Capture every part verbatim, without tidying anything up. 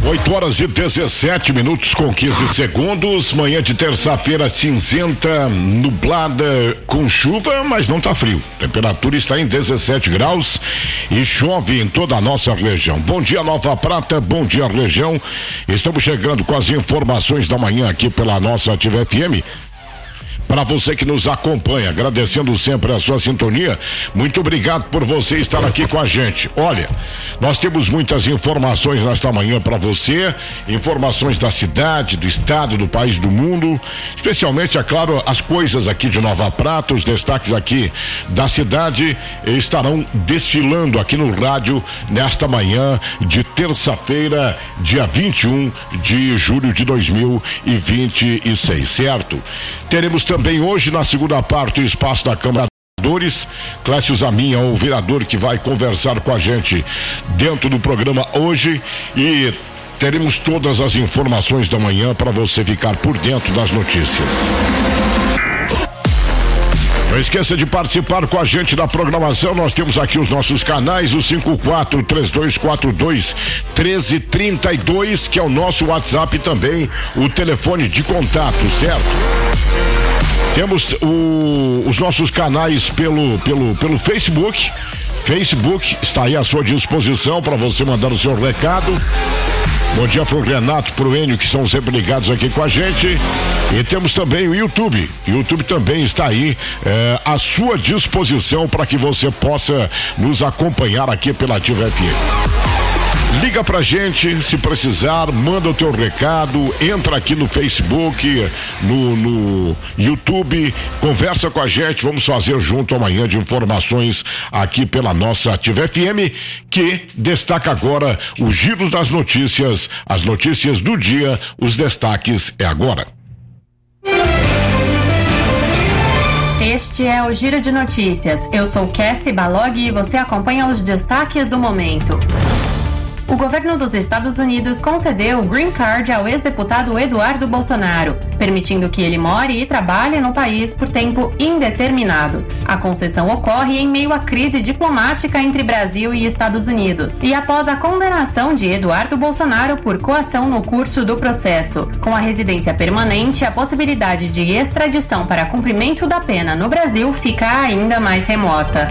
oito horas e dezessete minutos com quinze segundos. Manhã de terça-feira cinzenta, nublada com chuva, mas não tá frio. Temperatura está em dezessete graus e chove em toda a nossa região. Bom dia, Nova Prata, bom dia, região. Estamos chegando com as informações da manhã aqui pela nossa Ativa F M. Para você que nos acompanha, agradecendo sempre a sua sintonia, muito obrigado por você estar aqui com a gente. Olha, nós temos muitas informações nesta manhã para você, informações da cidade, do estado, do país, do mundo, especialmente, é claro, as coisas aqui de Nova Prata, os destaques aqui da cidade estarão desfilando aqui no rádio nesta manhã de terça-feira, dia vinte e um de julho de dois mil e vinte e seis, certo? Teremos também hoje, na segunda parte, o espaço da Câmara de Vereadores. Clécio Zamin é o vereador que vai conversar com a gente dentro do programa hoje e teremos todas as informações da manhã para você ficar por dentro das notícias. Não esqueça de participar com a gente da programação. Nós temos aqui os nossos canais, o cinco quatro três dois quatro dois um três três dois, que é o nosso WhatsApp e também o telefone de contato, certo? Temos o, os nossos canais pelo, pelo, pelo Facebook. Facebook está aí à sua disposição para você mandar o seu recado. Bom dia pro Renato, pro Enio, que são sempre ligados aqui com a gente. E temos também o YouTube. O YouTube também está aí eh, à sua disposição para que você possa nos acompanhar aqui pela Ativa F M. Liga pra gente, se precisar, manda o teu recado, entra aqui no Facebook, no, no YouTube, conversa com a gente, vamos fazer junto amanhã de informações aqui pela nossa Ativa F M, que destaca agora os giros das notícias, as notícias do dia, os destaques é agora. Este é o Giro de Notícias. Eu sou Cassie Balog e você acompanha os destaques do momento. O governo dos Estados Unidos concedeu o Green Card ao ex-deputado Eduardo Bolsonaro, permitindo que ele more e trabalhe no país por tempo indeterminado. A concessão ocorre em meio à crise diplomática entre Brasil e Estados Unidos e após a condenação de Eduardo Bolsonaro por coação no curso do processo. Com a residência permanente, a possibilidade de extradição para cumprimento da pena no Brasil fica ainda mais remota.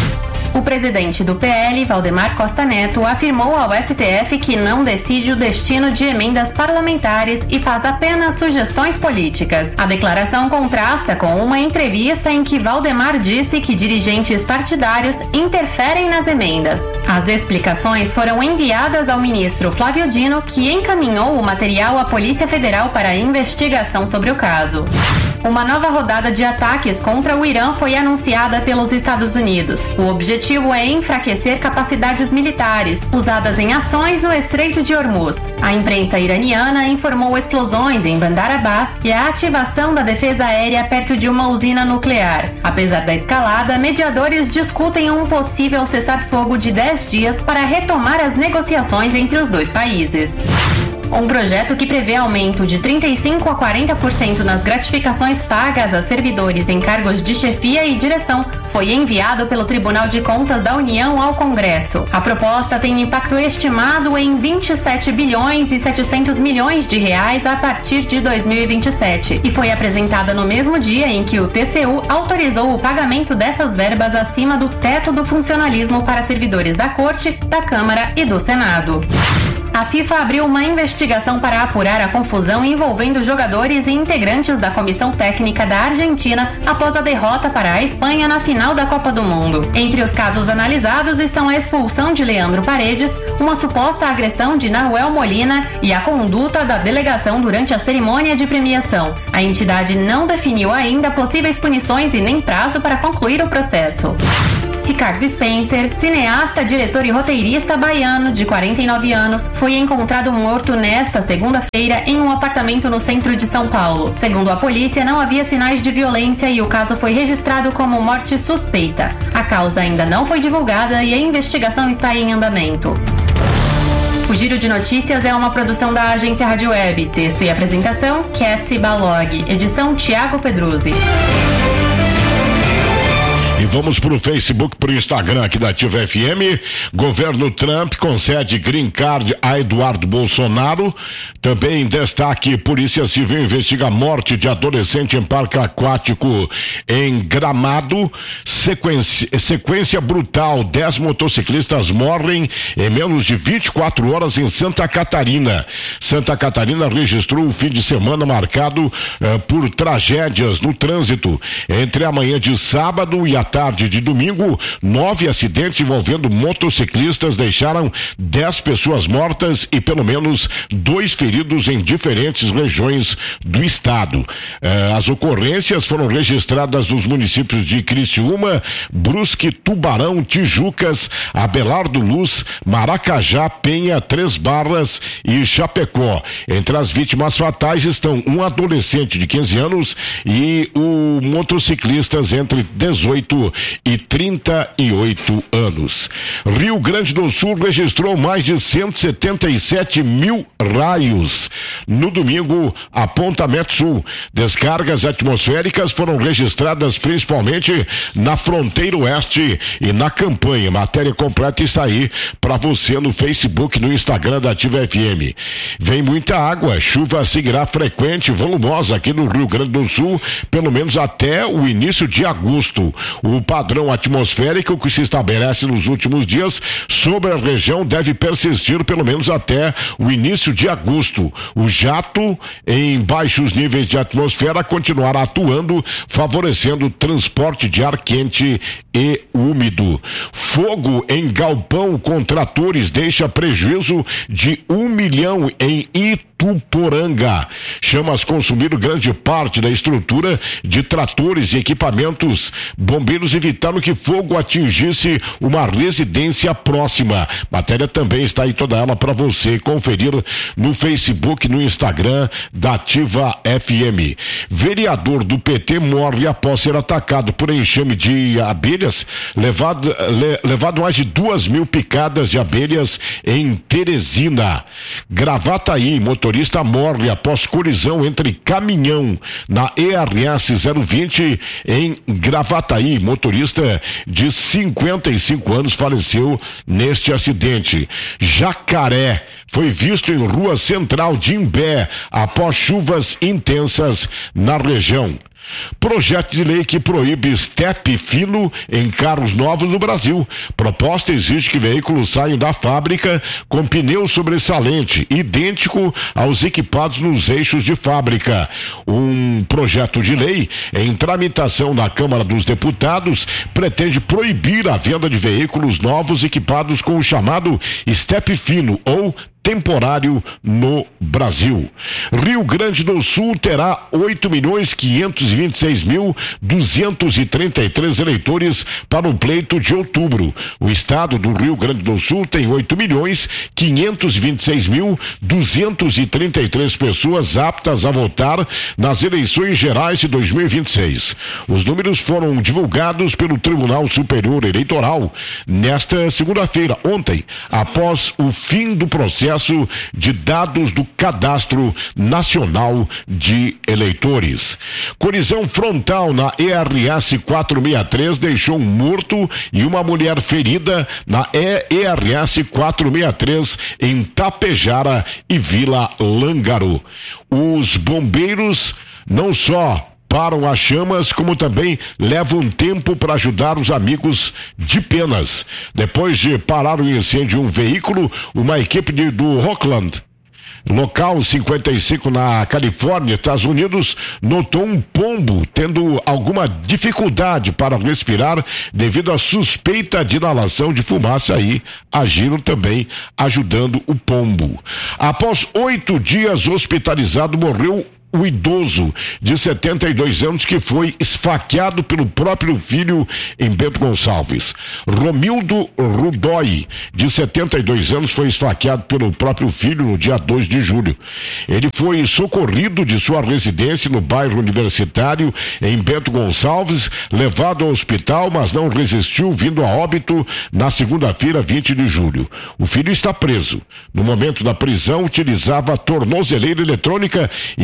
O presidente do P L, Valdemar Costa Neto, afirmou ao S T F que não decide o destino de emendas parlamentares e faz apenas sugestões políticas. A declaração contrasta com uma entrevista em que Valdemar disse que dirigentes partidários interferem nas emendas. As explicações foram enviadas ao ministro Flávio Dino, que encaminhou o material à Polícia Federal para a investigação sobre o caso. Uma nova rodada de ataques contra o Irã foi anunciada pelos Estados Unidos. O objetivo é enfraquecer capacidades militares usadas em ações no Estreito de Hormuz. A imprensa iraniana informou explosões em Bandar Abbas e a ativação da defesa aérea perto de uma usina nuclear. Apesar da escalada, mediadores discutem um possível cessar-fogo de dez dias para retomar as negociações entre os dois países. Um projeto que prevê aumento de trinta e cinco a quarenta por cento nas gratificações pagas a servidores em cargos de chefia e direção foi enviado pelo Tribunal de Contas da União ao Congresso. A proposta tem impacto estimado em vinte e sete bilhões e setecentos milhões de reais a partir de dois mil e vinte e sete e foi apresentada no mesmo dia em que o T C U autorizou o pagamento dessas verbas acima do teto do funcionalismo para servidores da Corte, da Câmara e do Senado. A FIFA abriu uma investigação para apurar a confusão envolvendo jogadores e integrantes da comissão técnica da Argentina após a derrota para a Espanha na final da Copa do Mundo. Entre os casos analisados estão a expulsão de Leandro Paredes, uma suposta agressão de Nahuel Molina e a conduta da delegação durante a cerimônia de premiação. A entidade não definiu ainda possíveis punições e nem prazo para concluir o processo. Ricardo Spencer, cineasta, diretor e roteirista baiano de quarenta e nove anos, foi encontrado morto nesta segunda-feira em um apartamento no centro de São Paulo. Segundo a polícia, não havia sinais de violência e o caso foi registrado como morte suspeita. A causa ainda não foi divulgada e a investigação está em andamento. O Giro de Notícias é uma produção da agência Rádio Web. Texto e apresentação, Cassie Balog. Edição, Tiago Pedruzzi. E vamos pro Facebook, pro Instagram aqui da Ativa F M. Governo Trump concede green card a Eduardo Bolsonaro. Também destaque: Polícia Civil investiga a morte de adolescente em parque aquático em Gramado. Sequência, sequência brutal: dez motociclistas morrem em menos de vinte e quatro horas em Santa Catarina. Santa Catarina registrou o fim de semana marcado eh, por tragédias no trânsito. Entre a manhã de sábado e a tarde de domingo, nove acidentes envolvendo motociclistas deixaram dez pessoas mortas e pelo menos dois feridos em diferentes regiões do estado. Eh, as ocorrências foram registradas nos municípios de Criciúma, Brusque, Tubarão, Tijucas, Abelardo Luz, Maracajá, Penha, Três Barras e Chapecó. Entre as vítimas fatais estão um adolescente de quinze anos e o motociclistas entre dezoito e trinta e oito anos. Rio Grande do Sul registrou mais de cento e setenta e sete mil raios. No domingo, apontamento sul. Descargas atmosféricas foram registradas principalmente na fronteira oeste e na campanha. Matéria completa está aí para você no Facebook, no Instagram da Ativa F M. Vem muita água, chuva seguirá frequente e volumosa aqui no Rio Grande do Sul, pelo menos até o início de agosto. O padrão atmosférico que se estabelece nos últimos dias sobre a região deve persistir pelo menos até o início de agosto. O jato em baixos níveis de atmosfera continuará atuando, favorecendo o transporte de ar quente e úmido. Fogo em galpão com tratores deixa prejuízo de um milhão em Ituporanga. Chamas consumiram grande parte da estrutura de tratores e equipamentos. Bombeiros evitaram que fogo atingisse uma residência próxima. Matéria também está aí toda ela para você conferir no Facebook, no Instagram da Ativa F M. Vereador do P T morre após ser atacado por enxame de abelhas, levado, le, levado mais de duas mil picadas de abelhas em Teresina. Gravataí, motorista morre após colisão entre caminhão na E R S zero vinte em Gravataí. Motorista de cinquenta e cinco anos faleceu neste acidente. Jacaré foi visto em rua central de Imbé após chuvas intensas na região. Projeto de lei que proíbe estepe fino em carros novos no Brasil. Proposta exige que veículos saiam da fábrica com pneu sobressalente, idêntico aos equipados nos eixos de fábrica. Um projeto de lei em tramitação na Câmara dos Deputados pretende proibir a venda de veículos novos equipados com o chamado estepe fino ou temporário no Brasil. Rio Grande do Sul terá oito milhões quinhentos e vinte e seis mil duzentos e trinta e três eleitores para o pleito de outubro. O estado do Rio Grande do Sul tem oito milhões quinhentos e vinte e seis mil duzentos e trinta e três pessoas aptas a votar nas eleições gerais de dois mil e vinte e seis. Os números foram divulgados pelo Tribunal Superior Eleitoral nesta segunda-feira, ontem, após o fim do processo de dados do Cadastro Nacional de Eleitores. Colisão frontal na E R S quatrocentos e sessenta e três deixou um morto e uma mulher ferida na E R S quatrocentos e sessenta e três em Tapejara e Vila Lângaro. Os bombeiros não só param as chamas, como também levam tempo para ajudar os amigos de Penas. Depois de parar o incêndio de um veículo, uma equipe de, do Rockland, local cinquenta e cinco na Califórnia, Estados Unidos, notou um pombo tendo alguma dificuldade para respirar devido à suspeita de inalação de fumaça. Aí agiram também ajudando o pombo. Após oito dias hospitalizado, morreu o idoso de setenta e dois anos que foi esfaqueado pelo próprio filho em Bento Gonçalves. Romildo Rudói, de setenta e dois anos, foi esfaqueado pelo próprio filho no dia dois de julho. Ele foi socorrido de sua residência no bairro Universitário em Bento Gonçalves, levado ao hospital, mas não resistiu, vindo a óbito na segunda-feira, vinte de julho. O filho está preso. No momento da prisão, utilizava tornozeleira eletrônica e encontrou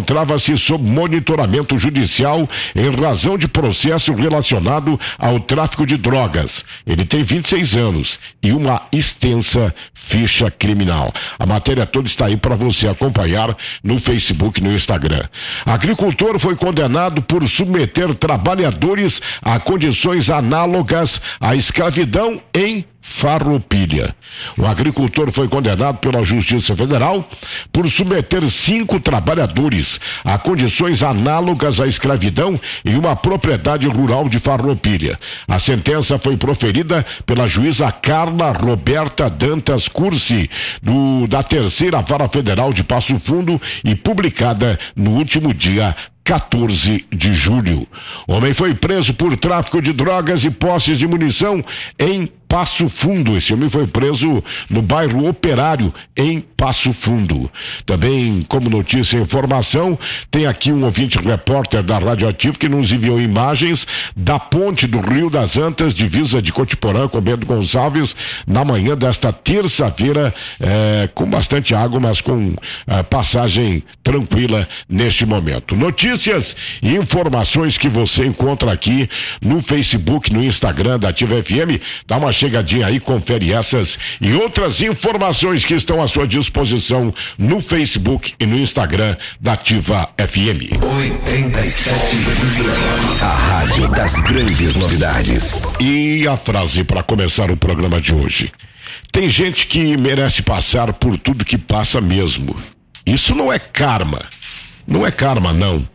encontrava-se sob monitoramento judicial em razão de processo relacionado ao tráfico de drogas. Ele tem vinte e seis anos e uma extensa ficha criminal. A matéria toda está aí para você acompanhar no Facebook e no Instagram. Agricultor foi condenado por submeter trabalhadores a condições análogas à escravidão em Farroupilha. O agricultor foi condenado pela Justiça Federal por submeter cinco trabalhadores a condições análogas à escravidão em uma propriedade rural de Farroupilha. A sentença foi proferida pela juíza Carla Roberta Dantas Cursi, do, da Terceira Vara Federal de Passo Fundo, e publicada no último dia quatorze de julho. O homem foi preso por tráfico de drogas e posses de munição em Passo Fundo. Esse homem foi preso no bairro Operário, em Passo Fundo. Também, como notícia e informação, tem aqui um ouvinte repórter da Rádio Ativo que nos enviou imagens da ponte do Rio das Antas, divisa de Cotiporã com Bento Gonçalves, na manhã desta terça-feira, eh, com bastante água, mas com eh, passagem tranquila neste momento. Notícias e informações que você encontra aqui no Facebook, no Instagram da Ativa F M. Dá uma chegadinha aí, confere essas e outras informações que estão à sua disposição no Facebook e no Instagram da Ativa F M. oitenta e sete vírgula nove, a rádio das grandes novidades. E a frase para começar o programa de hoje: tem gente que merece passar por tudo que passa mesmo. Isso não é karma. Não é karma, não.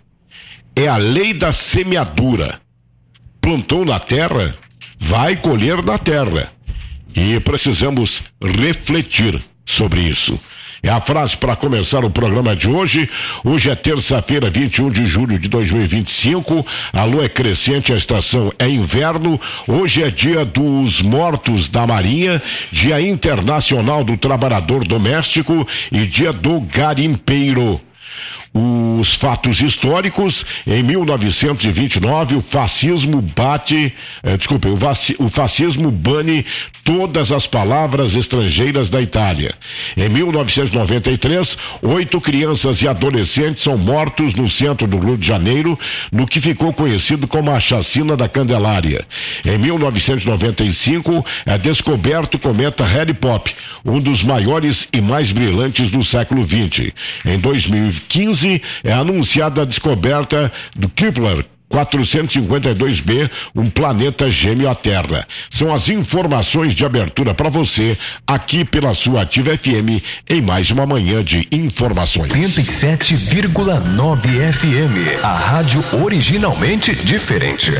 É a lei da semeadura. Plantou na terra, vai colher na terra. E precisamos refletir sobre isso. É a frase para começar o programa de hoje. Hoje é terça-feira, vinte e um de julho de dois mil e vinte e cinco. A lua é crescente, a estação é inverno. Hoje é dia dos mortos da Marinha, dia internacional do trabalhador doméstico e dia do garimpeiro. Os fatos históricos: em mil novecentos e vinte e nove, o fascismo bate, eh, desculpe, o, vaci, o fascismo bane todas as palavras estrangeiras da Itália. Em mil novecentos e noventa e três, oito crianças e adolescentes são mortos no centro do Rio de Janeiro, no que ficou conhecido como a Chacina da Candelária. Em mil novecentos e noventa e cinco, é descoberto o cometa Hale-Bopp, um dos maiores e mais brilhantes do século vinte. Em dois mil e quinze, é anunciada a descoberta do Kepler quatrocentos e cinquenta e dois b, um planeta gêmeo à Terra. São as informações de abertura para você, aqui pela sua Ativa F M, em mais uma manhã de informações. oitenta e sete vírgula nove F M, a rádio originalmente diferente.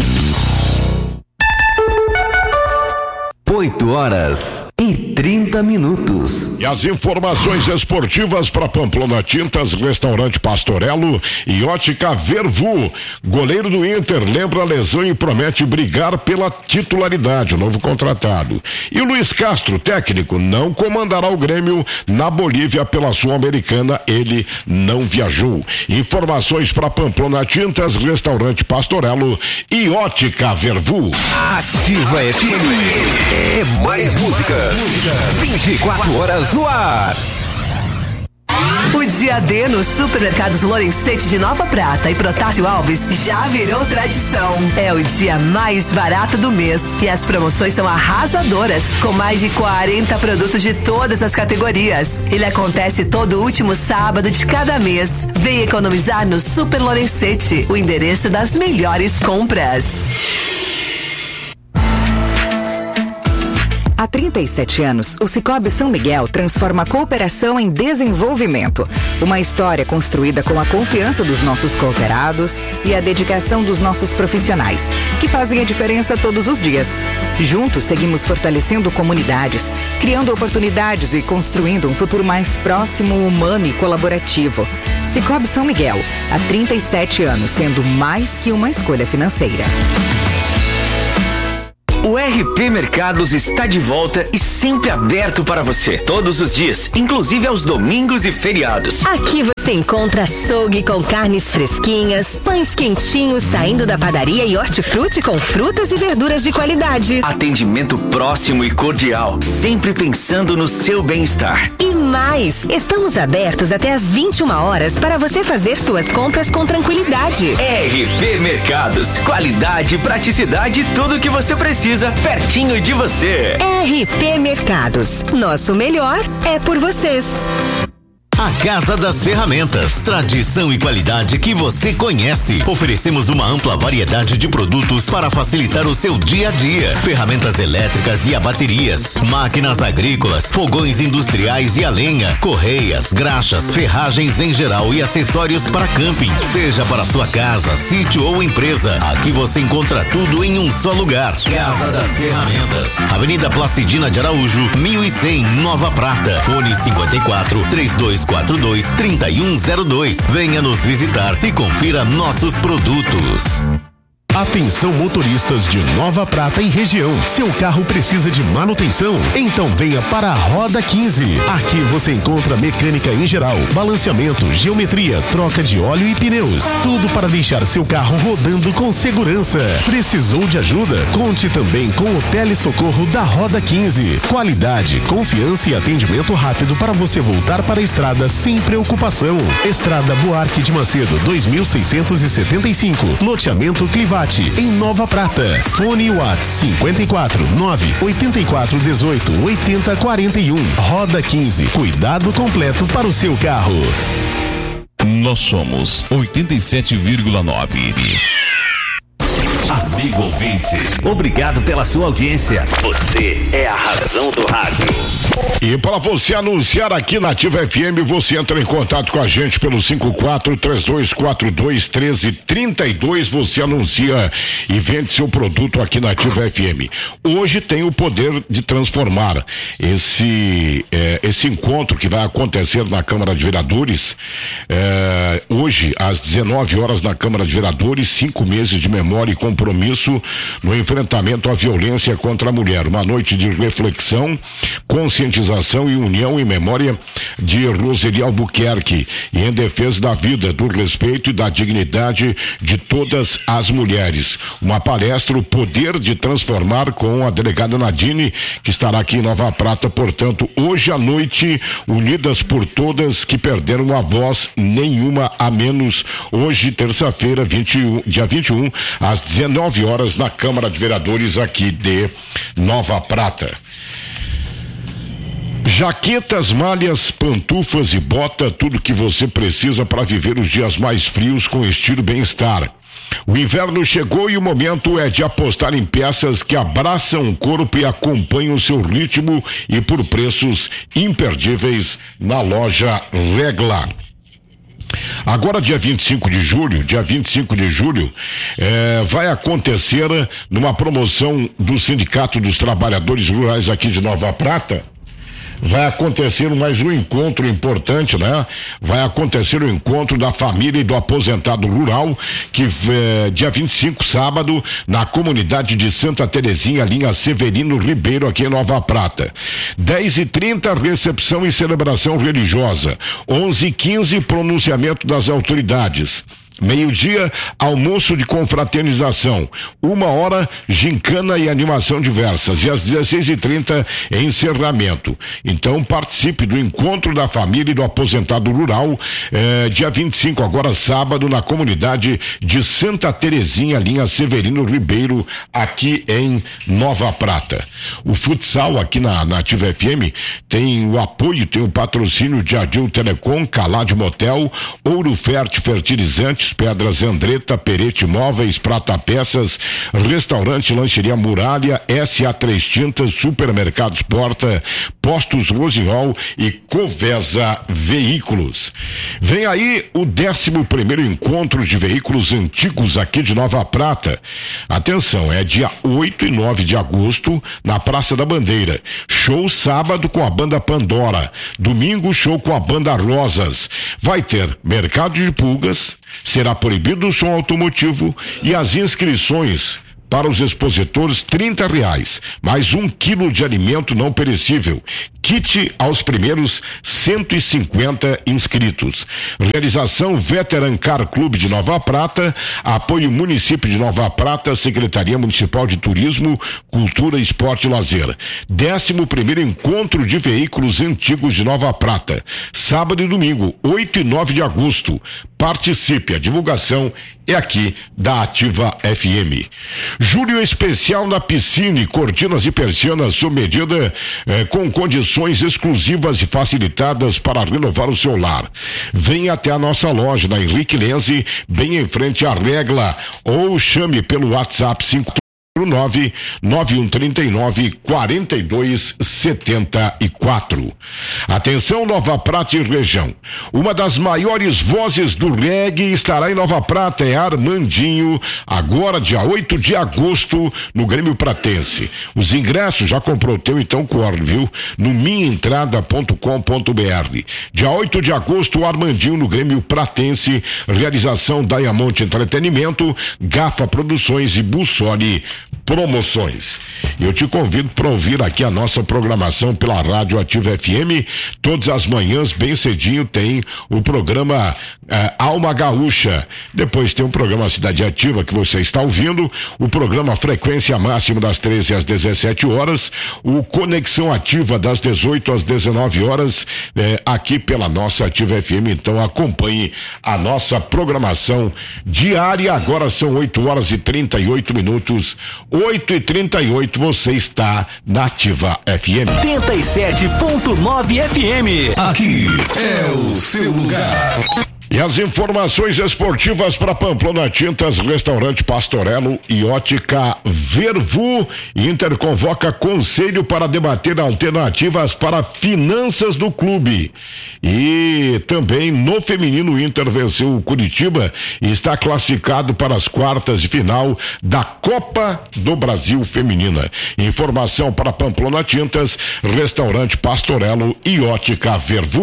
oito horas e trinta minutos. E as informações esportivas para Pamplona Tintas, Restaurante Pastorello e Ótica Vervu. Goleiro do Inter lembra a lesão e promete brigar pela titularidade, o novo contratado. E o Luiz Castro, técnico, não comandará o Grêmio na Bolívia pela Sul-Americana, ele não viajou. Informações para Pamplona Tintas, Restaurante Pastorello e Ótica Vervu. Ativa F M. É mais música. vinte e quatro horas no ar. O dia D nos supermercados Lorenzetti de Nova Prata e Protásio Alves já virou tradição. É o dia mais barato do mês e as promoções são arrasadoras, com mais de quarenta produtos de todas as categorias. Ele acontece todo último sábado de cada mês. Vem economizar no Super Lorenzetti, o endereço das melhores compras. Há trinta e sete anos, o Sicoob São Miguel transforma a cooperação em desenvolvimento. Uma história construída com a confiança dos nossos cooperados e a dedicação dos nossos profissionais, que fazem a diferença todos os dias. Juntos, seguimos fortalecendo comunidades, criando oportunidades e construindo um futuro mais próximo, humano e colaborativo. Sicoob São Miguel, há trinta e sete anos, sendo mais que uma escolha financeira. O R P Mercados está de volta e sempre aberto para você, todos os dias, inclusive aos domingos e feriados. Aqui você você encontra açougue com carnes fresquinhas, pães quentinhos saindo da padaria e hortifruti com frutas e verduras de qualidade. Atendimento próximo e cordial, sempre pensando no seu bem-estar. E mais, estamos abertos até às vinte e uma horas para você fazer suas compras com tranquilidade. R P Mercados, qualidade, praticidade, tudo o que você precisa, pertinho de você. R P Mercados, nosso melhor é por vocês. A Casa das Ferramentas, tradição e qualidade que você conhece. Oferecemos uma ampla variedade de produtos para facilitar o seu dia a dia. Ferramentas elétricas e a baterias, máquinas agrícolas, fogões industriais e a lenha, correias, graxas, ferragens em geral e acessórios para camping. Seja para sua casa, sítio ou empresa, aqui você encontra tudo em um só lugar. Casa das Ferramentas, Avenida Placidina de Araújo, mil e cem, Nova Prata. Fone cinquenta e quatro, trinta e dois quatro dois, trinta e um zero dois. Venha nos visitar e confira nossos produtos. Atenção motoristas de Nova Prata e região. Seu carro precisa de manutenção? Então venha para a Roda quinze. Aqui você encontra mecânica em geral, balanceamento, geometria, troca de óleo e pneus. Tudo para deixar seu carro rodando com segurança. Precisou de ajuda? Conte também com o telesocorro da Roda quinze. Qualidade, confiança e atendimento rápido para você voltar para a estrada sem preocupação. Estrada Buarque de Macedo, dois mil seiscentos e setenta e cinco. Loteamento Clivate, em Nova Prata. Fone WhatsApp cinquenta e quatro, nove, oitenta e quatro, dezoito, oitenta, quarenta e um. Roda quinze. Cuidado completo para o seu carro. Nós somos oitenta e sete vírgula nove. Amigo ouvinte, obrigado pela sua audiência. Você é a razão do rádio. E para você anunciar aqui na Ativa F M, você entra em contato com a gente pelo cinco quatro, três dois quatro dois, um três três dois. Você anuncia e vende seu produto aqui na Ativa F M. Hoje tem o poder de transformar esse, é, esse encontro que vai acontecer na Câmara de Vereadores. É, hoje, às dezenove horas, na Câmara de Vereadores, cinco meses de memória e compromisso no enfrentamento à violência contra a mulher. Uma noite de reflexão, conscientização e união em memória de Roseli Albuquerque e em defesa da vida, do respeito e da dignidade de todas as mulheres. Uma palestra, o poder de transformar, com a delegada Nadine, que estará aqui em Nova Prata, portanto, hoje à noite, unidas por todas que perderam a voz, nenhuma a menos. Hoje, terça-feira, vinte e um, dia vinte e um, às dezenove horas, na Câmara de Vereadores aqui de Nova Prata. Jaquetas, malhas, pantufas e bota, tudo que você precisa para viver os dias mais frios com estilo e bem-estar. O inverno chegou e o momento é de apostar em peças que abraçam o corpo e acompanham o seu ritmo, e por preços imperdíveis na loja Regla. Agora, dia vinte e cinco de julho, dia vinte e cinco de julho, eh, vai acontecer numa promoção do Sindicato dos Trabalhadores Rurais aqui de Nova Prata. Vai acontecer mais um encontro importante, né? Vai acontecer o encontro da família e do aposentado rural, que é, dia vinte e cinco, sábado, na comunidade de Santa Terezinha, linha Severino Ribeiro, aqui em Nova Prata. dez e trinta, recepção e celebração religiosa. onze e quinze, pronunciamento das autoridades. Meio-dia, almoço de confraternização. Uma hora, gincana e animação diversas. E às dezesseis e trinta, encerramento. Então, participe do encontro da família e do aposentado rural, eh, dia vinte e cinco, agora sábado, na comunidade de Santa Terezinha, linha Severino Ribeiro, aqui em Nova Prata. O futsal aqui na, na Ativa F M tem o apoio, tem o patrocínio de Adil Telecom, Calade Motel, Ouro Fértil Fertilizantes, Pedras Andretta, Perete Móveis, Prata Peças, Restaurante Lancheria Muralha, S A três Tintas, Supermercados Porta, Postos Rosinhol e Covesa Veículos. Vem aí o décimo primeiro encontro de veículos antigos aqui de Nova Prata. Atenção, é dia oito e nove de agosto, na Praça da Bandeira. Show sábado com a banda Pandora. Domingo, show com a banda Rosas. Vai ter mercado de pulgas, será proibido o som automotivo e as inscrições para os expositores trinta reais, mais um quilo de alimento não perecível. Kit aos primeiros cento e cinquenta inscritos. Realização Veteran Car Clube de Nova Prata, apoio Município de Nova Prata, Secretaria Municipal de Turismo, Cultura, Esporte e Lazer. Décimo primeiro Encontro de Veículos Antigos de Nova Prata, sábado e domingo, oito e nove de agosto. Participe, a divulgação é aqui da Ativa F M. Júlio especial na piscina, cortinas e persianas sob medida, eh, com condições exclusivas e facilitadas para renovar o seu lar. Venha até a nossa loja na Henrique Lenze, bem em frente à Regla, ou chame pelo WhatsApp cinco nove nove um três nove quatro dois sete quatro. Atenção, Nova Prata e região. Uma das maiores vozes do reggae estará em Nova Prata, é Armandinho, agora dia oito de agosto no Grêmio Pratense. Os ingressos já comprou o teu, então corre, viu? No minha entrada ponto com ponto b r. Dia oito de agosto, o Armandinho no Grêmio Pratense, realização Diamond Entretenimento, Gafa Produções e Bussoli Promoções. Eu te convido para ouvir aqui a nossa programação pela Rádio Ativa F M. Todas as manhãs, bem cedinho, tem o programa eh, Alma Gaúcha. Depois tem o programa Cidade Ativa, que você está ouvindo. O programa Frequência Máxima, das treze às dezessete horas. O Conexão Ativa, das dezoito às dezenove horas, eh, aqui pela nossa Ativa F M. Então acompanhe a nossa programação diária. Agora são oito horas e trinta e oito minutos. oito e trinta e oito, você está na Ativa F M. oitenta e sete ponto nove F M. Aqui é o seu lugar. E as informações esportivas para Pamplona Tintas, Restaurante Pastorello e Ótica Vervu. Inter convoca conselho para debater alternativas para finanças do clube. E também no feminino, o Inter venceu o Curitiba e está classificado para as quartas de final da Copa do Brasil Feminina. Informação para Pamplona Tintas, Restaurante Pastorello e Ótica Vervu.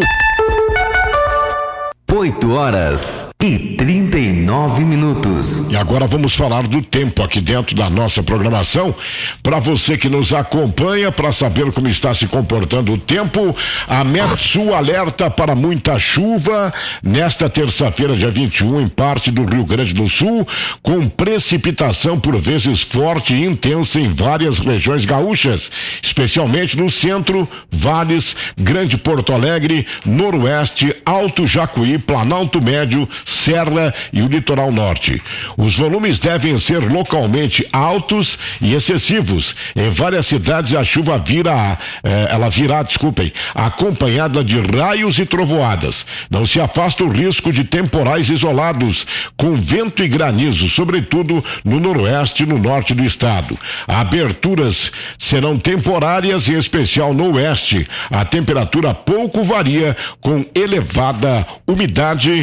oito horas e trinta e nove minutos. E agora vamos falar do tempo aqui dentro da nossa programação. Para você que nos acompanha, para saber como está se comportando o tempo, a Metsul alerta para muita chuva nesta terça-feira, dia vinte e um, em parte do Rio Grande do Sul, com precipitação por vezes forte e intensa em várias regiões gaúchas, especialmente no centro, Vales, Grande Porto Alegre, Noroeste, Alto Jacuí, Planalto Médio, Serra e o Litoral Norte. Os volumes devem ser localmente altos e excessivos. Em várias cidades a chuva vira, eh, ela virá, desculpem, acompanhada de raios e trovoadas. Não se afasta o risco de temporais isolados, com vento e granizo, sobretudo no noroeste e no norte do estado. Aberturas serão temporárias, em especial no oeste. A temperatura pouco varia, com elevada umidade.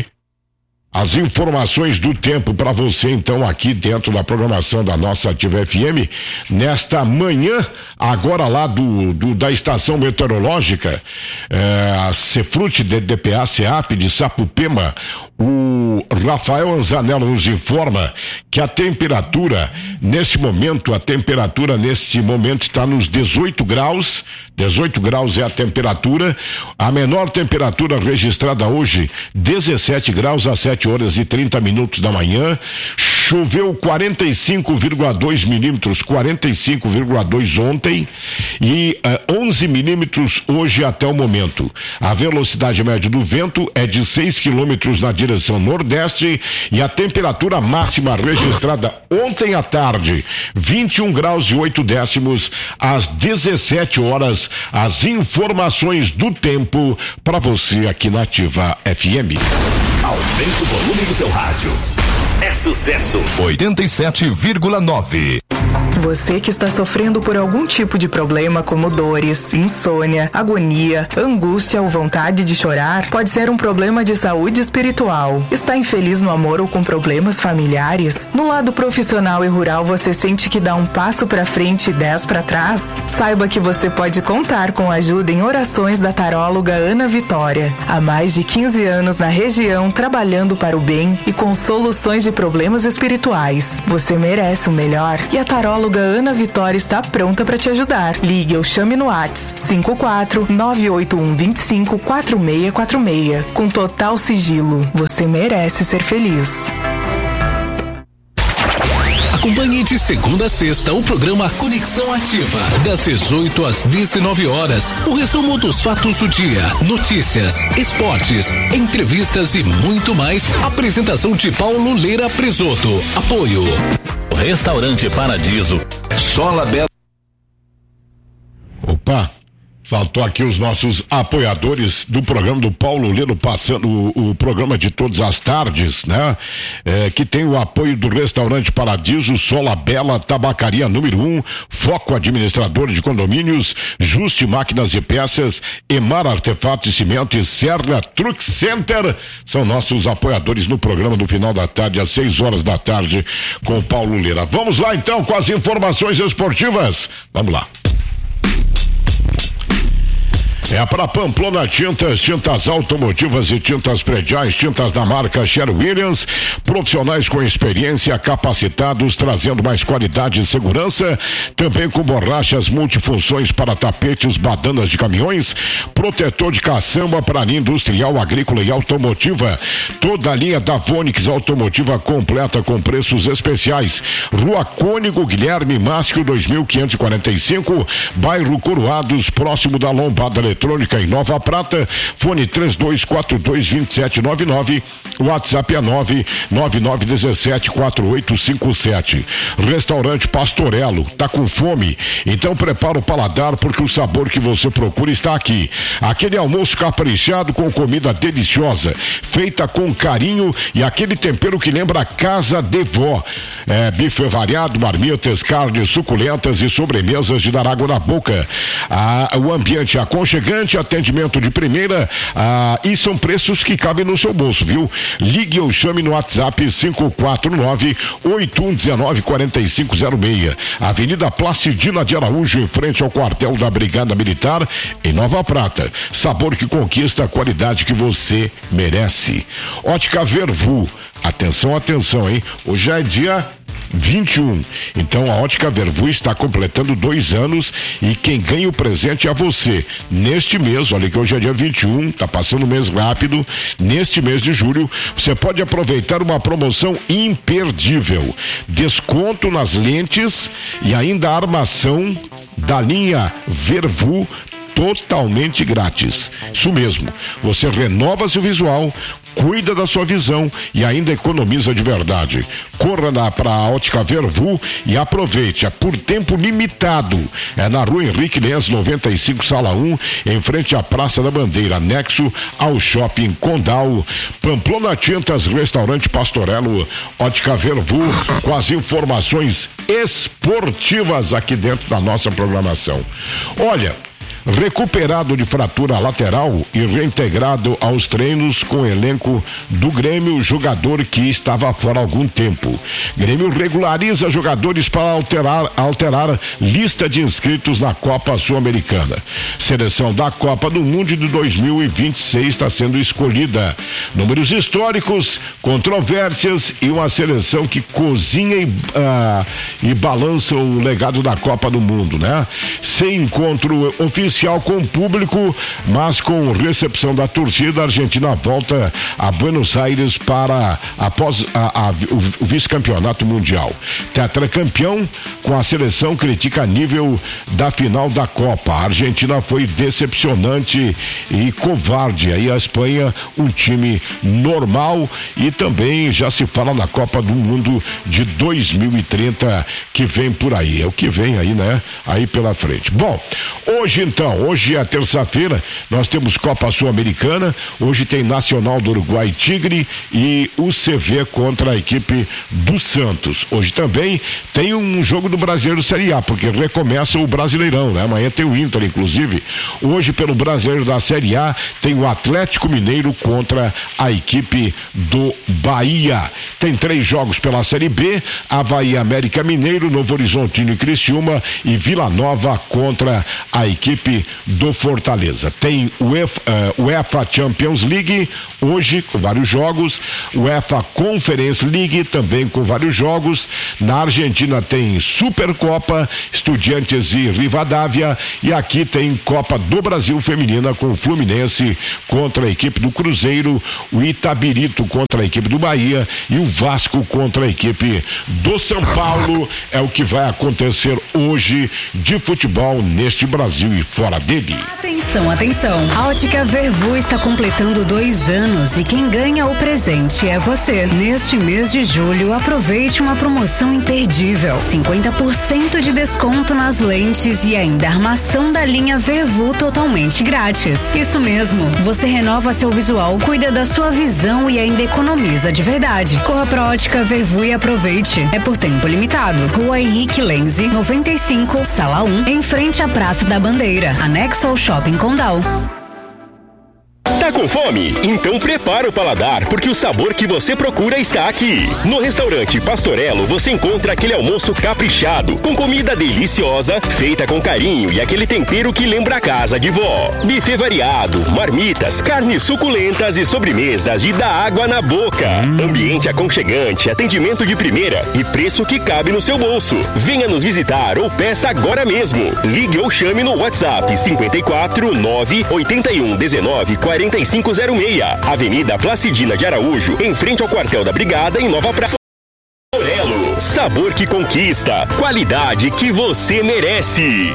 As informações do tempo para você, então, aqui dentro da programação da nossa Ativa F M, nesta manhã, agora lá do, do da estação meteorológica, é, a Cefrute D D P A SEAP de Sapupema, o Rafael Anzanello nos informa que a temperatura, nesse momento, a temperatura nesse momento está nos dezoito graus, dezoito graus é a temperatura, a menor temperatura registrada hoje, dezessete graus às sete horas e trinta minutos da manhã, choveu quarenta e cinco vírgula dois milímetros, quarenta e cinco vírgula dois ontem e uh, onze milímetros hoje até o momento. A velocidade média do vento é de seis quilômetros na direção nordeste e a temperatura máxima registrada ontem à tarde, vinte e um graus e oito décimos às dezessete horas. As informações do tempo para você aqui na Ativa F M. Aumente o volume do seu rádio. É sucesso. oitenta e sete vírgula nove. Você que está sofrendo por algum tipo de problema como dores, insônia, agonia, angústia ou vontade de chorar, pode ser um problema de saúde espiritual. Está infeliz no amor ou com problemas familiares? No lado profissional e rural você sente que dá um passo para frente e dez para trás? Saiba que você pode contar com ajuda em orações da taróloga Ana Vitória. Há mais de quinze anos na região, trabalhando para o bem e com soluções de problemas espirituais espirituais. Você merece o melhor e a taróloga Ana Vitória está pronta para te ajudar. Ligue ou chame no WhatsApp cinco quatro nove oito um dois cinco quatro seis quatro seis. Com total sigilo, você merece ser feliz. Acompanhe de segunda a sexta o programa Conexão Ativa, das dezoito às dezenove horas. O resumo dos fatos do dia, notícias, esportes, entrevistas e muito mais. Apresentação de Paulo Leira Presoto. Apoio Restaurante Paradiso. Sola Bela. Opa! Faltou aqui os nossos apoiadores do programa do Paulo Leno, passando o, o programa de todas as tardes, né? É, que tem o apoio do Restaurante Paradiso, Sola Bela, Tabacaria número um, Foco Administrador de Condomínios, Juste Máquinas e Peças, Emar Artefatos e Cimento e Serra Truck Center. São nossos apoiadores no programa do final da tarde, às seis horas da tarde, com o Paulo Lira. Vamos lá então com as informações esportivas. Vamos lá. É para Pamplona Tintas, tintas automotivas e tintas prediais, tintas da marca Sherwin-Williams, profissionais com experiência, capacitados, trazendo mais qualidade e segurança, também com borrachas multifunções para tapetes, badanas de caminhões, protetor de caçamba para linha industrial, agrícola e automotiva, toda a linha da Vonix Automotiva completa com preços especiais. Rua Cônigo Guilherme Máscio dois mil quinhentos e quarenta e cinco, bairro Coroados, próximo da Lombada Eletrônica em Nova Prata, fone três dois quatro dois dois sete nove nove, WhatsApp é nove nove nove um sete quatro oito cinco sete. Restaurante Pastorello, tá com fome? Então prepara o paladar, porque o sabor que você procura está aqui. Aquele almoço caprichado com comida deliciosa, feita com carinho e aquele tempero que lembra a casa de vó. É, bife variado, marmitas, carnes suculentas e sobremesas de dar água na boca. Ah, o ambiente aconchegante, atendimento de primeira, ah, e são preços que cabem no seu bolso, viu? Ligue ou chame no WhatsApp cinco quatro nove oito um um nove quatro cinco zero seis. Avenida Placidina de Araújo, em frente ao quartel da Brigada Militar, em Nova Prata. Sabor que conquista a qualidade que você merece. Ótica Vervu. Atenção, atenção, hein? Hoje é dia vinte e um. Então a Ótica Vervu está completando dois anos e quem ganha o presente é você. Neste mês, olha que hoje é dia vinte e um, tá passando o mês rápido. Neste mês de julho, você pode aproveitar uma promoção imperdível. Desconto nas lentes e ainda a armação da linha Vervu totalmente grátis. Isso mesmo, você renova seu visual, cuida da sua visão e ainda economiza de verdade. Corra para a Ótica Vervu e aproveite, é por tempo limitado. É na Rua Henrique Lenz noventa e cinco, sala um, em frente à Praça da Bandeira, anexo ao Shopping Condal. Pamplona Tintas, Restaurante Pastorello, Ótica Vervu, com as informações esportivas aqui dentro da nossa programação. Olha, recuperado de fratura lateral e reintegrado aos treinos com o elenco do Grêmio, jogador que estava fora há algum tempo. Grêmio regulariza jogadores para alterar, alterar lista de inscritos na Copa Sul-Americana. Seleção da Copa do Mundo de dois mil e vinte e seis está sendo escolhida. Números históricos, controvérsias e uma seleção que cozinha e, uh, e balança o legado da Copa do Mundo, né? Sem encontro oficial com o público, mas com recepção da torcida, a Argentina volta a Buenos Aires para após a, a, o, o vice-campeonato mundial. Tetracampeão com a seleção, critica a nível da final da Copa. A Argentina foi decepcionante e covarde. Aí a Espanha, um time normal, e também já se fala na Copa do Mundo de dois mil e trinta que vem por aí. É o que vem aí, né? Aí pela frente. Bom, hoje então Então, hoje é terça-feira, nós temos Copa Sul-Americana, hoje tem Nacional do Uruguai Tigre e o C V contra a equipe do Santos. Hoje também tem um jogo do Brasileiro Série A, porque recomeça o Brasileirão, né? Amanhã tem o Inter, inclusive. Hoje, pelo Brasileiro da Série A, tem o Atlético Mineiro contra a equipe do Bahia. Tem três jogos pela Série B, Avaí, América Mineiro, Novo Horizontino e Criciúma, e Vila Nova contra a equipe equipe do Fortaleza. Tem o UEFA, uh, UEFA Champions League hoje com vários jogos, UEFA Conference League também com vários jogos. Na Argentina tem Supercopa, Estudiantes e Rivadavia, e aqui tem Copa do Brasil Feminina com o Fluminense contra a equipe do Cruzeiro, o Itabirito contra a equipe do Bahia e o Vasco contra a equipe do São Paulo. É o que vai acontecer hoje de futebol neste Brasil e fora dele. Atenção, atenção. A Ótica Vervu está completando dois anos e quem ganha o presente é você. Neste mês de julho, aproveite uma promoção imperdível. cinquenta por cento de desconto nas lentes e ainda armação da linha Vervu totalmente grátis. Isso mesmo, você renova seu visual, cuida da sua visão e ainda economiza de verdade. Corra pra Ótica Vervu e aproveite. É por tempo limitado. Rua Henrique Lenze, noventa e cinco, Sala um, em frente à Praça da Bandeira, anexo ao Shopping Condal. Tá com fome? Então prepara o paladar, porque o sabor que você procura está aqui. No restaurante Pastorello você encontra aquele almoço caprichado, com comida deliciosa, feita com carinho e aquele tempero que lembra a casa de vó. Buffet variado, marmitas, carnes suculentas e sobremesas de dar água na boca. Ambiente aconchegante, atendimento de primeira e preço que cabe no seu bolso. Venha nos visitar ou peça agora mesmo. Ligue ou chame no WhatsApp cinco quatro nove oito um um nove quatro cinco zero seis, Avenida Placidina de Araújo, em frente ao quartel da Brigada, em Nova Prata. Pastorello, sabor que conquista, qualidade que você merece.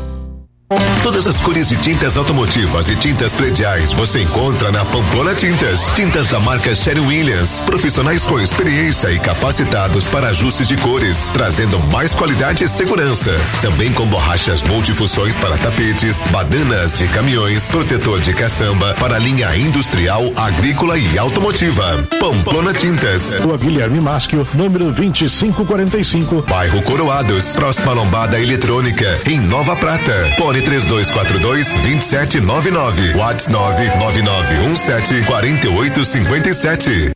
Todas as cores de tintas automotivas e tintas prediais você encontra na Pamplona Tintas. Tintas da marca Sherwin-Williams. Profissionais com experiência e capacitados para ajustes de cores, trazendo mais qualidade e segurança. Também com borrachas multifunções para tapetes, badanas de caminhões, protetor de caçamba para a linha industrial, agrícola e automotiva. Pamplona Tintas. Rua Guilherme Maschio, número vinte e cinco quarenta e cinco. Bairro Coroados, próxima lombada eletrônica, em Nova Prata. Fone três dois quatro dois, dois sete nove nove. WhatsApp nove nove nove um sete quatro oito cinco sete.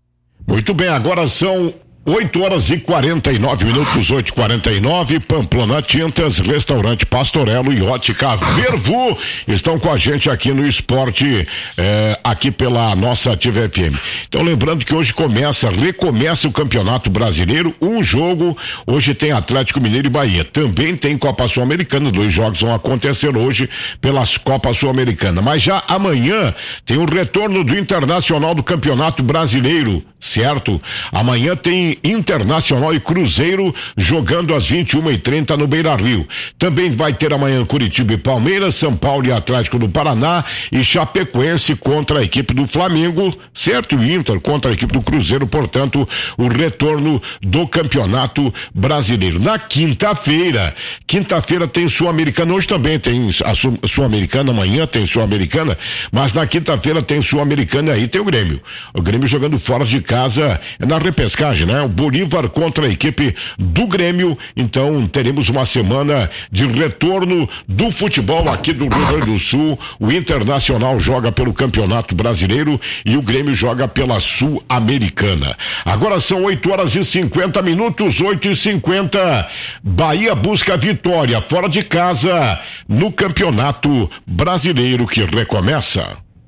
Muito bem, agora são oito horas e quarenta e nove minutos, oito e quarenta e nove. Pamplona Tintas, Restaurante Pastorello e Ótica Vervu estão com a gente aqui no esporte, eh, aqui pela nossa Ativa F M. Então, lembrando que hoje começa, recomeça o Campeonato Brasileiro, um jogo, hoje tem Atlético Mineiro e Bahia, também tem Copa Sul-Americana, dois jogos vão acontecer hoje pelas Copas Sul-Americana, mas já amanhã tem o retorno do Internacional do Campeonato Brasileiro, certo? Amanhã tem Internacional e Cruzeiro jogando às vinte e uma e trinta no Beira-Rio. Também vai ter amanhã Curitiba e Palmeiras, São Paulo e Atlético do Paraná e Chapecoense contra a equipe do Flamengo, certo? E Inter contra a equipe do Cruzeiro, portanto, o retorno do Campeonato Brasileiro. Na quinta-feira, quinta-feira tem Sul-Americana, hoje também tem a Sul-Americana, amanhã tem Sul-Americana, mas na quinta-feira tem Sul-Americana e aí tem o Grêmio. O Grêmio jogando fora de casa, na repescagem, né? O Bolívar contra a equipe do Grêmio, então teremos uma semana de retorno do futebol aqui do Rio Grande do Sul. O Internacional joga pelo Campeonato Brasileiro e o Grêmio joga pela Sul-Americana. Agora são oito horas e cinquenta minutos, oito e cinquenta. Bahia busca vitória fora de casa no Campeonato Brasileiro que recomeça.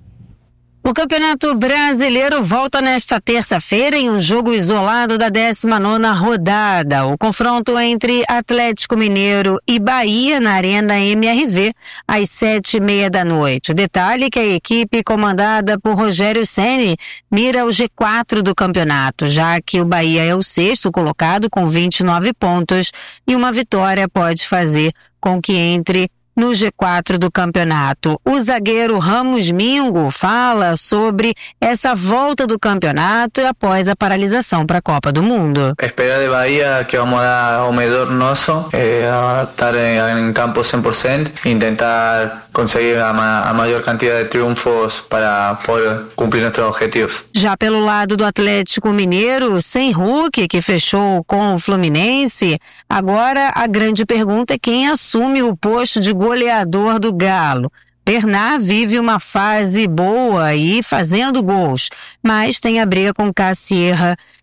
O Campeonato Brasileiro volta nesta terça-feira em um jogo isolado da décima nona rodada. O confronto entre Atlético Mineiro e Bahia na Arena M R V, às sete e meia da noite. O detalhe é que a equipe comandada por Rogério Ceni mira o G quatro do campeonato, já que o Bahia é o sexto colocado com vinte e nove pontos e uma vitória pode fazer com que entre no G quatro do campeonato. O zagueiro Ramos Mingo fala sobre essa volta do campeonato e após a paralisação para a Copa do Mundo. Esperar de Bahia que vamos dar o melhor nosso, eh, a estar em, em campo cem por cento, tentar conseguir a, ma a maior quantidade de triunfos para poder cumprir nossos objetivos. Já pelo lado do Atlético Mineiro, sem Hulk, que fechou com o Fluminense, agora a grande pergunta é quem assume o posto de goleador do Galo. Bernard vive uma fase boa e fazendo gols, mas tem a briga com Cassierra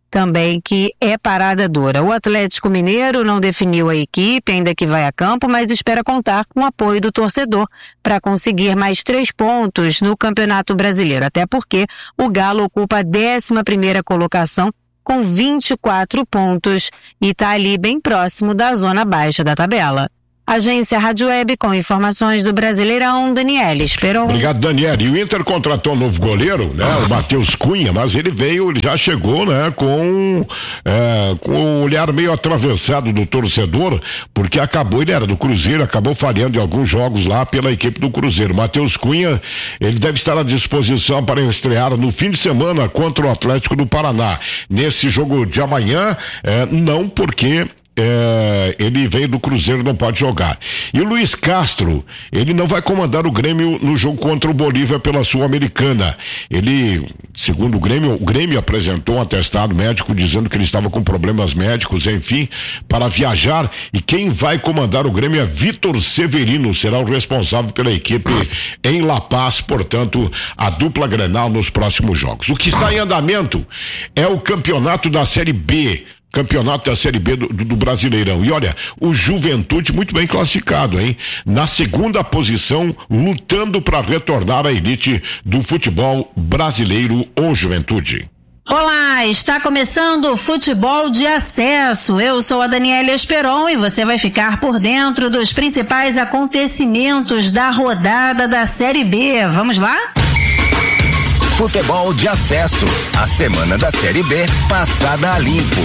também que é parada dura. O Atlético Mineiro não definiu a equipe, ainda que vai a campo, mas espera contar com o apoio do torcedor para conseguir mais três pontos no Campeonato Brasileiro, até porque o Galo ocupa a décima primeira colocação com vinte e quatro pontos e está ali bem próximo da zona baixa da tabela. Agência Rádio Web com informações do Brasileirão, Daniela Esperon. Obrigado, Daniela. E o Inter contratou um novo goleiro, né? O Matheus Cunha, mas ele veio, ele já chegou, né? Com, é, com o olhar meio atravessado do torcedor, porque acabou, ele era do Cruzeiro, acabou falhando em alguns jogos lá pela equipe do Cruzeiro. Matheus Cunha, ele deve estar à disposição para estrear no fim de semana contra o Atlético do Paraná. Nesse jogo de amanhã, é, não porque É, ele veio do Cruzeiro, não pode jogar. E o Luiz Castro, ele não vai comandar o Grêmio no jogo contra o Bolívia pela Sul-Americana. Ele, segundo o Grêmio, o Grêmio apresentou um atestado médico dizendo que ele estava com problemas médicos, enfim, para viajar, e quem vai comandar o Grêmio é Vitor Severino, será o responsável pela equipe em La Paz, portanto, a dupla Grenal nos próximos jogos. O que está em andamento é o campeonato da Série B, campeonato da Série B do, do, do Brasileirão. E olha, o Juventude muito bem classificado, hein? Na segunda posição, lutando para retornar à elite do futebol brasileiro, o Juventude. Olá, está começando o Futebol de Acesso. Eu sou a Daniela Esperon e você vai ficar por dentro dos principais acontecimentos da rodada da Série B. Vamos lá? Futebol de Acesso, a semana da Série B passada a limpo.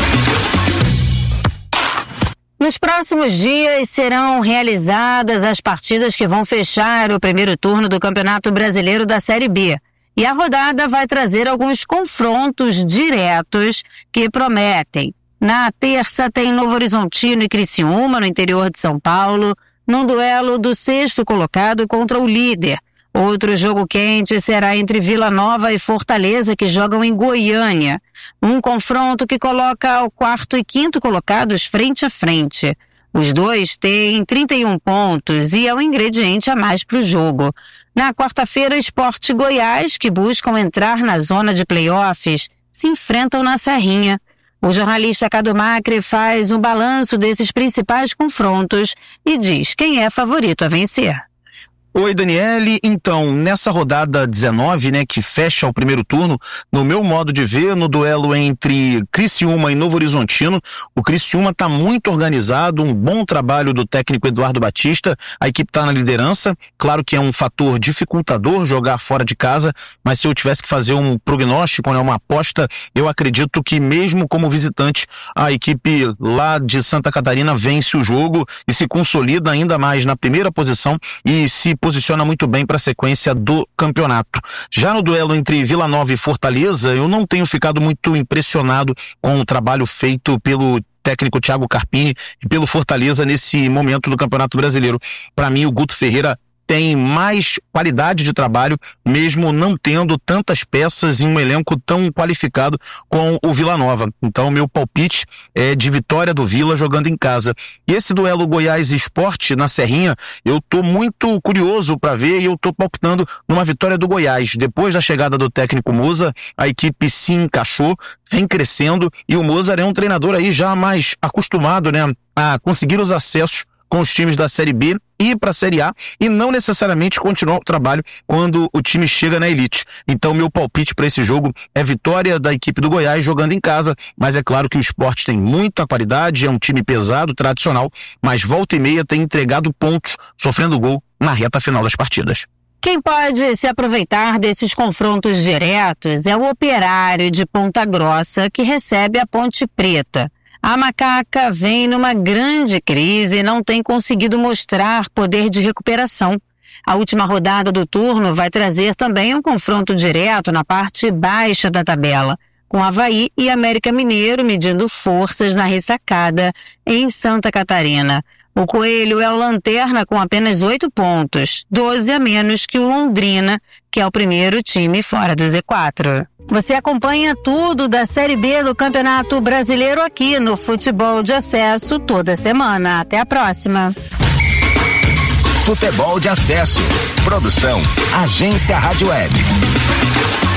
Nos próximos dias serão realizadas as partidas que vão fechar o primeiro turno do Campeonato Brasileiro da Série B. E a rodada vai trazer alguns confrontos diretos que prometem. Na terça tem Novo Horizontino e Criciúma, no interior de São Paulo, num duelo do sexto colocado contra o líder. Outro jogo quente será entre Vila Nova e Fortaleza, que jogam em Goiânia. Um confronto que coloca o quarto e quinto colocados frente a frente. Os dois têm trinta e um pontos e é um ingrediente a mais para o jogo. Na quarta-feira, Sport e Goiás, que buscam entrar na zona de playoffs, se enfrentam na Serrinha. O jornalista Cadu Macri faz um balanço desses principais confrontos e diz quem é favorito a vencer. Oi, Daniele. Então, nessa rodada dezenove, né, que fecha o primeiro turno, no meu modo de ver, no duelo entre Criciúma e Novo Horizontino, o Criciúma está muito organizado, um bom trabalho do técnico Eduardo Batista, a equipe está na liderança, claro que é um fator dificultador jogar fora de casa, mas se eu tivesse que fazer um prognóstico, né, uma aposta, eu acredito que mesmo como visitante, a equipe lá de Santa Catarina vence o jogo e se consolida ainda mais na primeira posição e se posiciona muito bem para a sequência do campeonato. Já no duelo entre Vila Nova e Fortaleza, eu não tenho ficado muito impressionado com o trabalho feito pelo técnico Thiago Carpini e pelo Fortaleza nesse momento do Campeonato Brasileiro. Para mim, o Guto Ferreira tem mais qualidade de trabalho, mesmo não tendo tantas peças em um elenco tão qualificado com o Vila Nova. Então, meu palpite é de vitória do Vila jogando em casa. E esse duelo Goiás e Sport na Serrinha, eu tô muito curioso para ver e eu tô palpitando numa vitória do Goiás. Depois da chegada do técnico Moza, a equipe se encaixou, vem crescendo e o Moza é um treinador aí já mais acostumado, né, a conseguir os acessos com os times da Série B e ir para a Série A e não necessariamente continuar o trabalho quando o time chega na elite. Então, meu palpite para esse jogo é vitória da equipe do Goiás jogando em casa, mas é claro que o Sport tem muita qualidade, é um time pesado, tradicional, mas volta e meia tem entregado pontos, sofrendo gol na reta final das partidas. Quem pode se aproveitar desses confrontos diretos é o Operário de Ponta Grossa, que recebe a Ponte Preta. A Macaca vem numa grande crise e não tem conseguido mostrar poder de recuperação. A última rodada do turno vai trazer também um confronto direto na parte baixa da tabela, com Avaí e América Mineiro medindo forças na ressacada em Santa Catarina. O Coelho é o lanterna com apenas oito pontos, doze a menos que o Londrina, que é o primeiro time fora do Z quatro. Você acompanha tudo da Série B do Campeonato Brasileiro aqui no Futebol de Acesso toda semana. Até a próxima. Futebol de Acesso. Produção Agência Rádio Web. Muito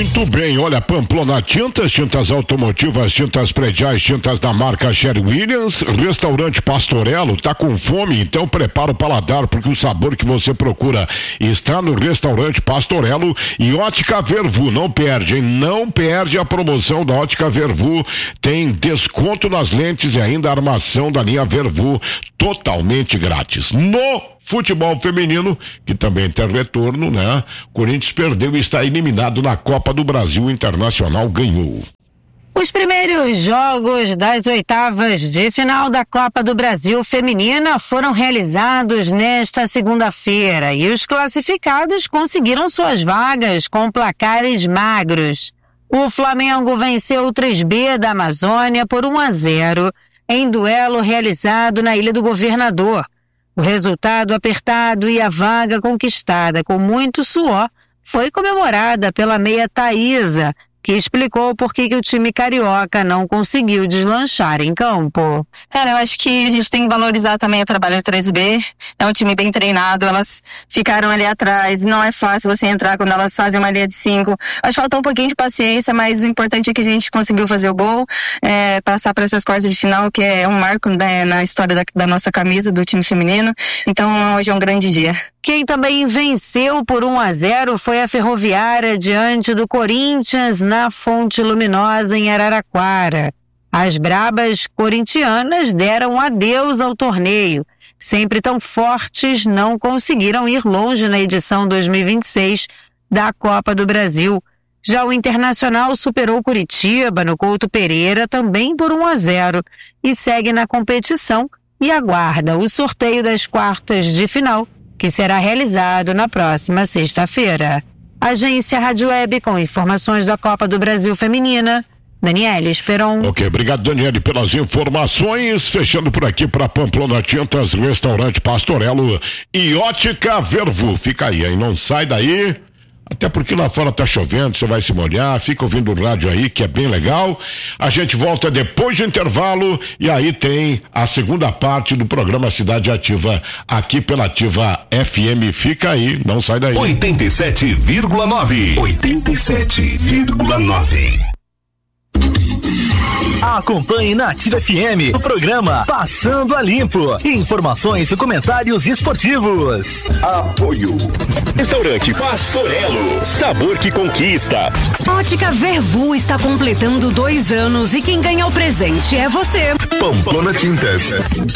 Muito bem, olha, Pamplona Tintas, tintas automotivas, tintas prediais, tintas da marca Sherwin-Williams, restaurante Pastorello, tá com fome? Então prepara o paladar, porque o sabor que você procura está no restaurante Pastorello. E Ótica Vervu, não perde, hein? Não perde a promoção da Ótica Vervu, tem desconto nas lentes e ainda a armação da linha Vervu totalmente grátis. No futebol feminino, que também tem retorno, né? Corinthians perdeu e está eliminado na Copa do Brasil. Internacional ganhou. Os primeiros jogos das oitavas de final da Copa do Brasil Feminina foram realizados nesta segunda-feira e os classificados conseguiram suas vagas com placares magros. O Flamengo venceu o três B da Amazônia por um a zero em duelo realizado na Ilha do Governador. O resultado apertado e a vaga conquistada com muito suor foi comemorada pela meia Thaísa, que explicou por que o time carioca não conseguiu deslanchar em campo. Cara, eu acho que a gente tem que valorizar também o trabalho do três B. É um time bem treinado, elas ficaram ali atrás. Não é fácil você entrar quando elas fazem uma linha de cinco. Acho que falta um pouquinho de paciência, mas o importante é que a gente conseguiu fazer o gol, é, passar para essas quartas de final, que é um marco, né, na história da, da nossa camisa, do time feminino. Então, hoje é um grande dia. Quem também venceu por um a zero foi a Ferroviária diante do Corinthians na Fonte Luminosa em Araraquara. As brabas corintianas deram adeus ao torneio. Sempre tão fortes, não conseguiram ir longe na edição dois mil e vinte e seis da Copa do Brasil. Já o Internacional superou o Curitiba no Couto Pereira também por um a zero e segue na competição e aguarda o sorteio das quartas de final, que será realizado na próxima sexta-feira. Agência Rádio Web com informações da Copa do Brasil Feminina. Daniele Esperon. Ok, obrigado, Daniele, pelas informações. Fechando por aqui para Pamplona Tintas, Restaurante Pastorello e Ótica Vervu. Fica aí, hein? Não sai daí. Até porque lá fora tá chovendo, você vai se molhar, fica ouvindo o rádio aí, que é bem legal. A gente volta depois do intervalo e aí tem a segunda parte do programa Cidade Ativa, aqui pela Ativa F M. Fica aí, não sai daí. oitenta e sete vírgula nove. oitenta e sete vírgula nove. Acompanhe na Ativa F M o programa Passando a Limpo. Informações e comentários esportivos. Apoio. Restaurante Pastorello. Sabor que conquista. Ótica Vervu está completando dois anos e quem ganha o presente é você. Pamplona Tintas.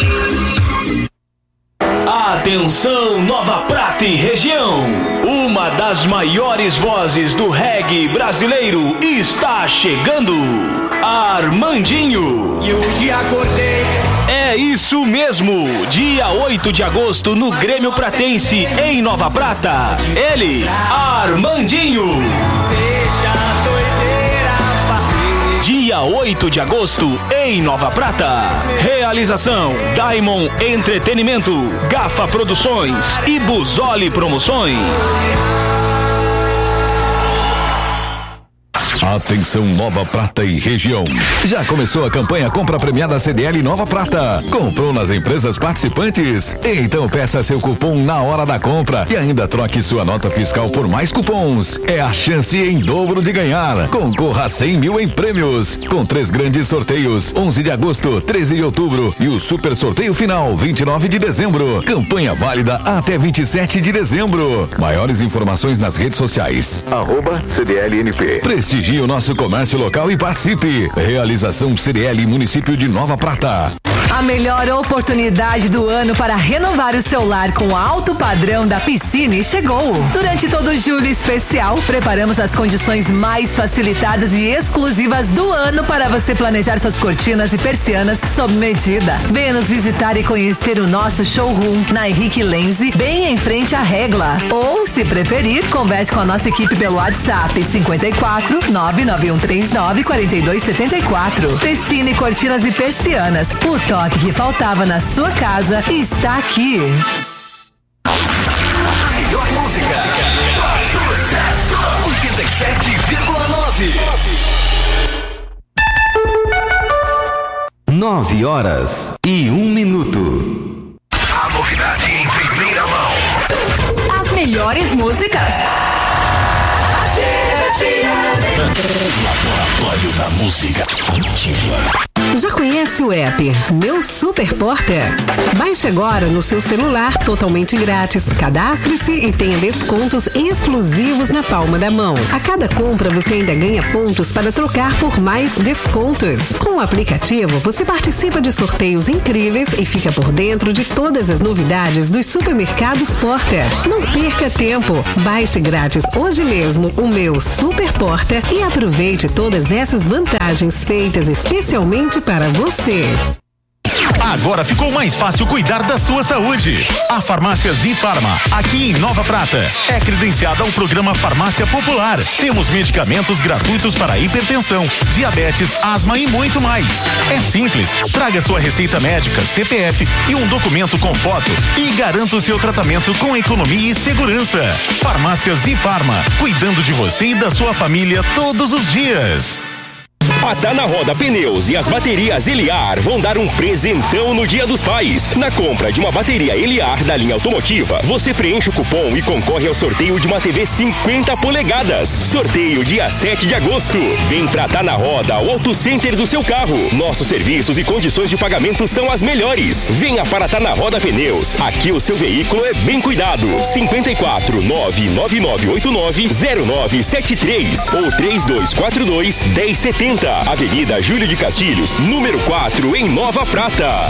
Atenção, Nova Prata e região. Uma das maiores vozes do reggae brasileiro está chegando. Armandinho. E hoje acordei. É isso mesmo. Dia oito de agosto no Grêmio Pratense, em Nova Prata. Ele, Armandinho. Deixa a doideira bater. Dia oito de agosto, em Nova Prata. Realização: Diamond Entretenimento, Gafa Produções e Busoli Promoções. Atenção, Nova Prata e região. Já começou a campanha Compra Premiada C D L Nova Prata. Comprou nas empresas participantes? Então peça seu cupom na hora da compra e ainda troque sua nota fiscal por mais cupons. É a chance em dobro de ganhar. Concorra a cem mil em prêmios. Com três grandes sorteios: onze de agosto, treze de outubro e o super sorteio final, vinte e nove de dezembro. Campanha válida até vinte e sete de dezembro. Maiores informações nas redes sociais. Arroba C D L N P. Prestigie o nosso comércio local e participe. Realização C D L Município de Nova Prata. A melhor oportunidade do ano para renovar o seu lar com alto padrão da Piscine chegou. Durante todo o julho especial, preparamos as condições mais facilitadas e exclusivas do ano para você planejar suas cortinas e persianas sob medida. Venha nos visitar e conhecer o nosso showroom na Henrique Lenze, bem em frente à Regla. Ou, se preferir, converse com a nossa equipe pelo WhatsApp cinquenta e quatro, nove nove um três nove, quatro dois sete quatro. Piscine, cortinas e persianas. O toque que faltava na sua casa está aqui. A melhor música. Só sucesso. oitenta e sete vírgula nove. Nove horas e um minuto. A novidade em primeira mão. As melhores músicas. Ativa F M. Toda música ativa. Já conhece o app Meu Super Porter? Baixe agora no seu celular, totalmente grátis. Cadastre-se e tenha descontos exclusivos na palma da mão. A cada compra você ainda ganha pontos para trocar por mais descontos. Com o aplicativo, você participa de sorteios incríveis e fica por dentro de todas as novidades dos supermercados Porter. Não perca tempo. Baixe grátis hoje mesmo o Meu Super Porter e aproveite todas essas vantagens feitas especialmente para você. Agora ficou mais fácil cuidar da sua saúde. A Farmácia Zifarma, aqui em Nova Prata, é credenciada ao programa Farmácia Popular. Temos medicamentos gratuitos para hipertensão, diabetes, asma e muito mais. É simples. Traga sua receita médica, C P F e um documento com foto e garanta o seu tratamento com economia e segurança. Farmácia Zifarma, cuidando de você e da sua família todos os dias. A Tá na Roda Pneus e as baterias Eliar vão dar um presentão no Dia dos Pais. Na compra de uma bateria Eliar da linha automotiva, você preenche o cupom e concorre ao sorteio de uma T V cinquenta polegadas. Sorteio dia sete de agosto. Vem pra Tá na Roda, o Auto Center do seu carro. Nossos serviços e condições de pagamento são as melhores. Venha para Tá na Roda Pneus. Aqui o seu veículo é bem cuidado. cinco quatro nove nove nove oito nove zero nove sete três ou três dois quatro dois um zero sete zero. Avenida Júlio de Castilhos, número quatro, em Nova Prata.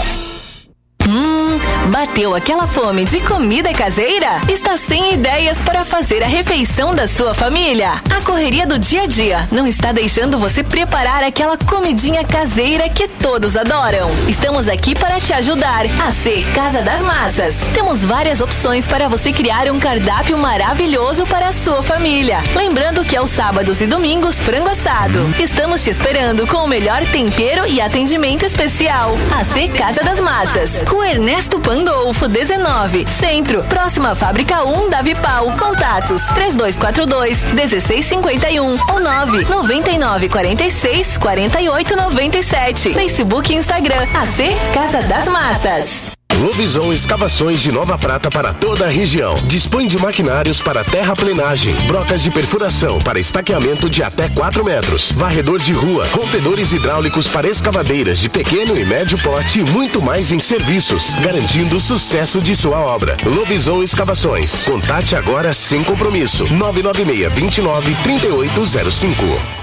Hum, bateu aquela fome de comida caseira? Está sem ideias para fazer a refeição da sua família? A correria do dia a dia não está deixando você preparar aquela comidinha caseira que todos adoram. Estamos aqui para te ajudar. A C Casa das Massas. Temos várias opções para você criar um cardápio maravilhoso para a sua família. Lembrando que aos sábados e domingos, frango assado. Estamos te esperando com o melhor tempero e atendimento especial. A C Casa das Massas. O Ernesto Pandolfo, dezenove, Centro, próxima à Fábrica um da Vipal. Contatos três dois quatro dois, um seis cinco um ou nove nove nove quatro seis quatro oito nove sete. Facebook e Instagram, A C Casa das Massas. Lovisão Escavações de Nova Prata para toda a região. Dispõe de maquinários para terraplenagem, brocas de perfuração para estaqueamento de até quatro metros, varredor de rua, rompedores hidráulicos para escavadeiras de pequeno e médio porte e muito mais em serviços, garantindo o sucesso de sua obra. Lovisão Escavações. Contate agora sem compromisso. nove nove seis, dois nove, três oito zero cinco.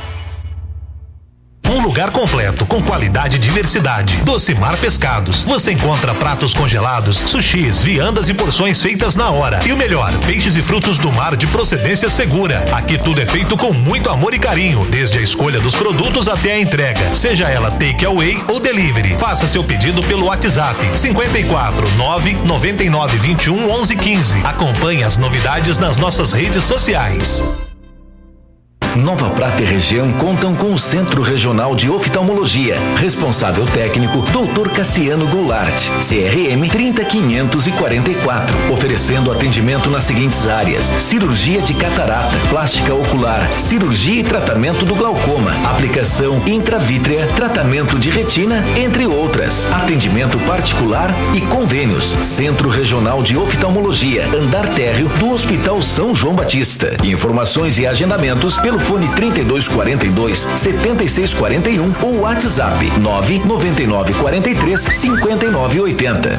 Um lugar completo, com qualidade e diversidade. Docimar Pescados. Você encontra pratos congelados, sushis, viandas e porções feitas na hora. E o melhor, peixes e frutos do mar de procedência segura. Aqui tudo é feito com muito amor e carinho, desde a escolha dos produtos até a entrega, seja ela take away ou delivery. Faça seu pedido pelo WhatsApp cinco quatro nove nove nove dois um um um um cinco. Acompanhe as novidades nas nossas redes sociais. Nova Prata e região contam com o Centro Regional de Oftalmologia. Responsável técnico, doutor Cassiano Goulart, C R M trinta quinhentos e quarenta e quatro. Oferecendo atendimento nas seguintes áreas: cirurgia de catarata, plástica ocular, cirurgia e tratamento do glaucoma, aplicação intravítrea, tratamento de retina, entre outras. Atendimento particular e convênios. Centro Regional de Oftalmologia, andar térreo do Hospital São João Batista. Informações e agendamentos pelo fone trinta e dois quarenta e dois, setenta e seis quarenta e um ou WhatsApp nove nove nove quatro três, cinco nove oito zero.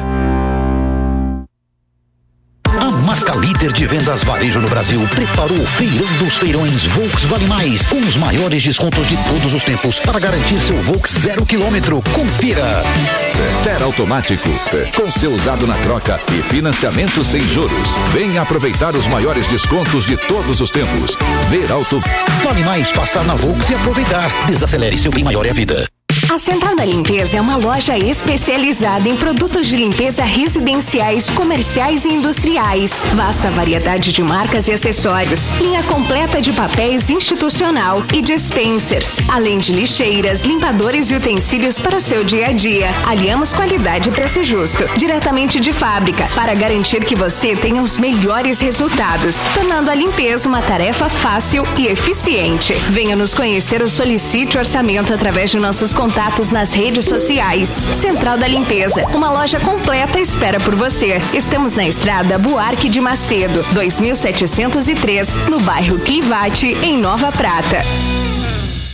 A marca líder de vendas varejo no Brasil preparou o Feirão dos Feirões Volks Vale Mais, com os maiores descontos de todos os tempos para garantir seu Volks zero quilômetro. Confira. Ter automático, com seu usado na troca e financiamento sem juros. Venha aproveitar os maiores descontos de todos os tempos. Ver Auto. Vale mais passar na Volks e aproveitar. Desacelere, seu bem maior é a vida. A Central da Limpeza é uma loja especializada em produtos de limpeza residenciais, comerciais e industriais. Vasta variedade de marcas e acessórios. Linha completa de papéis institucional e dispensers. Além de lixeiras, limpadores e utensílios para o seu dia a dia. Aliamos qualidade e preço justo. Diretamente de fábrica, para garantir que você tenha os melhores resultados. Tornando a limpeza uma tarefa fácil e eficiente. Venha nos conhecer ou solicite orçamento através de nossos contatos nas redes sociais. Central da Limpeza, uma loja completa espera por você. Estamos na estrada Buarque de Macedo, dois mil setecentos e três, no bairro Clivate, em Nova Prata.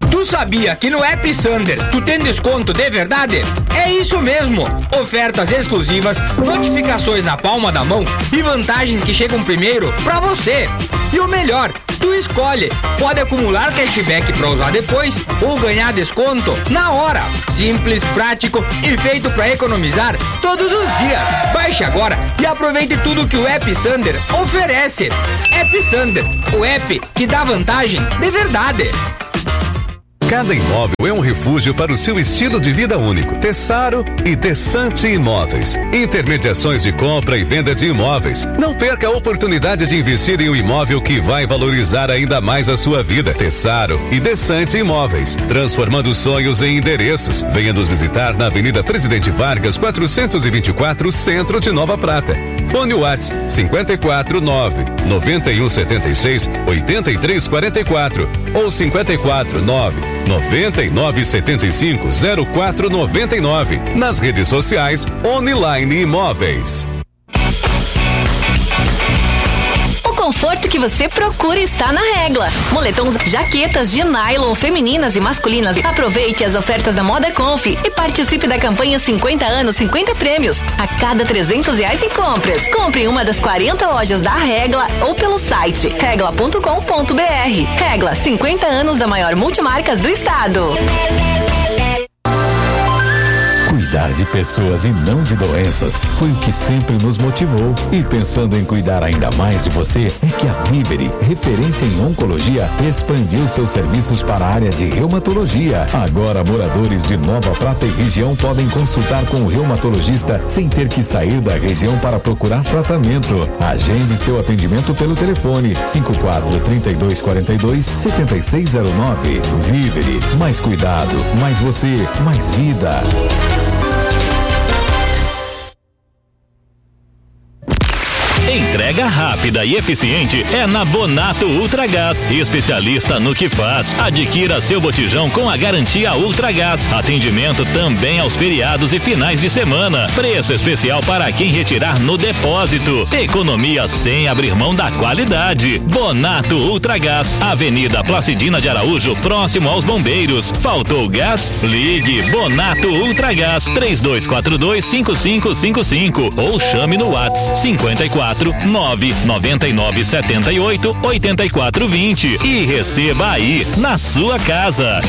Tu sabia que no App Sander tu tem desconto de verdade? É isso mesmo! Ofertas exclusivas, notificações na palma da mão e vantagens que chegam primeiro pra você. E o melhor, tu escolhe. Pode acumular cashback pra usar depois ou ganhar desconto na hora. Simples, prático e feito pra economizar todos os dias. Baixe agora e aproveite tudo que o App Sander oferece. App Sander, o app que dá vantagem de verdade. Cada imóvel é um refúgio para o seu estilo de vida único. Tessaro e Desante Imóveis. Intermediações de compra e venda de imóveis. Não perca a oportunidade de investir em um imóvel que vai valorizar ainda mais a sua vida. Tessaro e Desante Imóveis. Transformando sonhos em endereços. Venha nos visitar na Avenida Presidente Vargas, quatrocentos e vinte e quatro, Centro de Nova Prata. Fone WhatsApp cinquenta e quatro, nove, noventa e um, setenta e seis, oitenta e três, quarenta e quatro ou cinquenta e quatro, nove, noventa e nove, setenta e cinco, zero quatro, noventa e nove. Nas redes sociais, Online Imóveis. O conforto que você procura está na Regla. Moletons, jaquetas de nylon femininas e masculinas. Aproveite as ofertas da Moda Conf e participe da campanha cinquenta anos, cinquenta prêmios. A cada trezentos reais em compras. Compre em uma das quarenta lojas da Regla ou pelo site regla ponto com ponto br. Regla, cinquenta anos da maior multimarcas do estado. Cuidar de pessoas e não de doenças foi o que sempre nos motivou. E pensando em cuidar ainda mais de você, é que a Vivere, referência em oncologia, expandiu seus serviços para a área de reumatologia. Agora, moradores de Nova Prata e região podem consultar com o reumatologista sem ter que sair da região para procurar tratamento. Agende seu atendimento pelo telefone cinco quatro, trinta e dois, quarenta e dois, setenta e seis zero nove. Vivere, mais cuidado, mais você, mais vida. Entrega rápida e eficiente é na Bonato Ultragás, especialista no que faz. Adquira seu botijão com a garantia Ultragás. Atendimento também aos feriados e finais de semana. Preço especial para quem retirar no depósito. Economia sem abrir mão da qualidade. Bonato Ultragás, Avenida Placidina de Araújo, próximo aos Bombeiros. Faltou gás? Ligue Bonato Ultragás três dois quatro dois, cinco cinco cinco cinco ou chame no WhatsApp cinquenta e quatro, nove noventa e nove, setenta e oito, oitenta e quatro, vinte e receba aí na sua casa.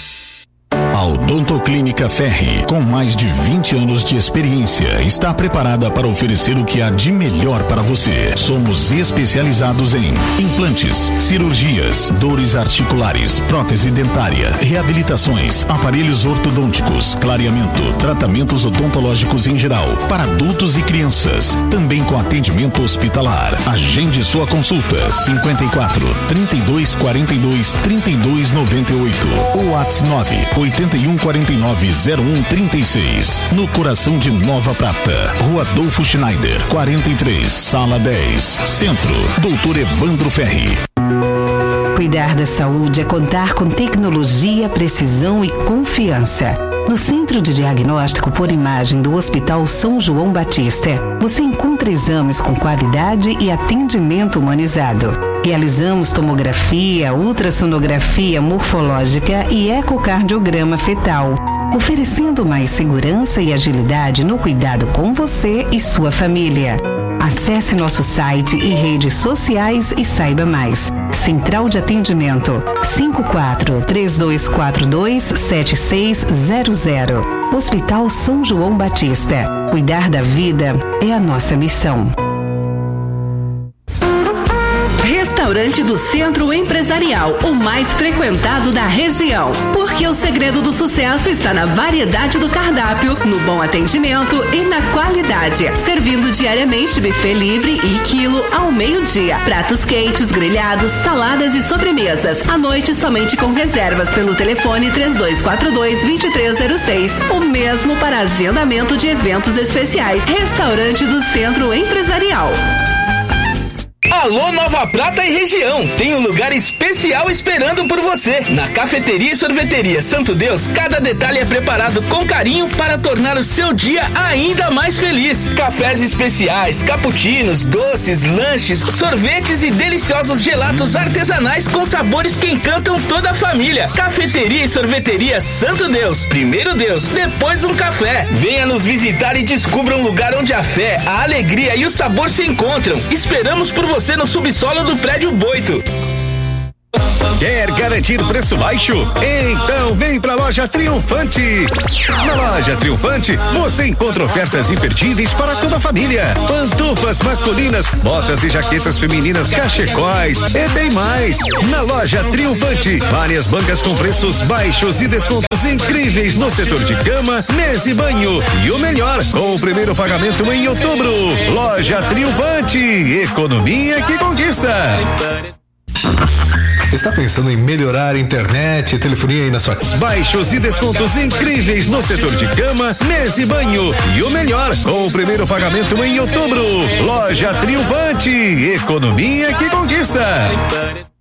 A Odontoclínica Ferri, com mais de vinte anos de experiência, está preparada para oferecer o que há de melhor para você. Somos especializados em implantes, cirurgias, dores articulares, prótese dentária, reabilitações, aparelhos ortodônticos, clareamento, tratamentos odontológicos em geral, para adultos e crianças, também com atendimento hospitalar. Agende sua consulta cinquenta e quatro, trinta e dois, quarenta e dois, trinta e dois, noventa e oito ou WhatsApp nove, oitenta e um, quarenta e nove, zero um, trinta e seis. No coração de Nova Prata, Rua Adolfo Schneider, quarenta e três, Sala dez, Centro, Doutor Evandro Ferri. Cuidar da saúde é contar com tecnologia, precisão e confiança. No Centro de Diagnóstico por Imagem do Hospital São João Batista, você encontra exames com qualidade e atendimento humanizado. Realizamos tomografia, ultrassonografia morfológica e ecocardiograma fetal, oferecendo mais segurança e agilidade no cuidado com você e sua família. Acesse nosso site e redes sociais e saiba mais. Central de Atendimento cinco quatro, três dois quatro dois, sete seis zero zero. Hospital São João Batista. Cuidar da vida é a nossa missão. Restaurante do Centro Empresarial, o mais frequentado da região. Porque o segredo do sucesso está na variedade do cardápio, no bom atendimento e na qualidade. Servindo diariamente buffet livre e quilo ao meio-dia. Pratos quentes, grelhados, saladas e sobremesas. À noite somente com reservas pelo telefone três dois quatro dois, dois três zero seis. O mesmo para agendamento de eventos especiais. Restaurante do Centro Empresarial. Alô Nova Prata e região, tem um lugar especial esperando por você. Na Cafeteria e Sorveteria Santo Deus, cada detalhe é preparado com carinho para tornar o seu dia ainda mais feliz. Cafés especiais, cappuccinos, doces, lanches, sorvetes e deliciosos gelatos artesanais com sabores que encantam toda a família. Cafeteria e Sorveteria Santo Deus. Primeiro Deus, depois um café. Venha nos visitar e descubra um lugar onde a fé, a alegria e o sabor se encontram. Esperamos por você no subsolo do prédio Boito. Quer garantir preço baixo? Então vem pra Loja Triunfante. Na Loja Triunfante, você encontra ofertas imperdíveis para toda a família. Pantufas masculinas, botas e jaquetas femininas, cachecóis e tem mais. Na Loja Triunfante, várias bancas com preços baixos e descontos incríveis no setor de cama, mesa e banho. E o melhor, com o primeiro pagamento em outubro. Loja Triunfante, economia que conquista. Está pensando em melhorar a internet e telefonia aí na sua casa? Baixos e descontos incríveis no setor de cama, mesa e banho. E o melhor, com o primeiro pagamento em outubro. Loja Triunfante, economia que conquista.